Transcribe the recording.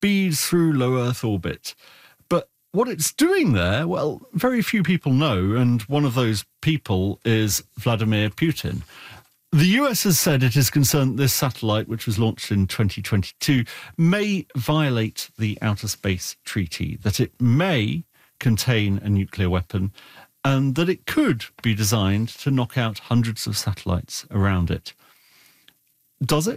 speeds through low Earth orbit. But what it's doing there, well, very few people know, and one of those people is Vladimir Putin. The US has said it is concerned that this satellite, which was launched in 2022, may violate the Outer Space Treaty, that it may contain a nuclear weapon, and that it could be designed to knock out hundreds of satellites around it. Does it?